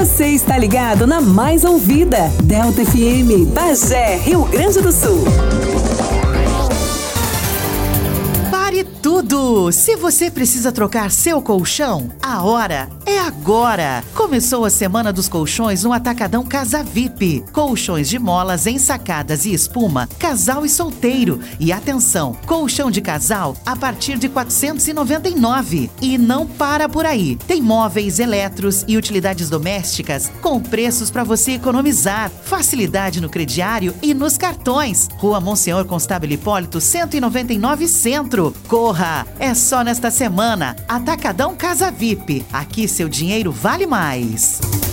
Você está ligado na mais ouvida, Delta FM, Bagé, Rio Grande do Sul. Pare tudo! Se você precisa trocar seu colchão, a hora é agora! Começou a Semana dos Colchões no Atacadão Casa VIP. Colchões de molas, ensacadas e espuma, casal e solteiro. E atenção, colchão de casal a partir de R$ 499. E não para por aí. Tem móveis, eletros e utilidades domésticas com preços para você economizar. Facilidade no crediário e nos cartões. Rua Monsenhor Constável Hipólito, 199 Centro. Corra! É só nesta semana. Atacadão Casa VIP. Aqui seu dinheiro vale mais.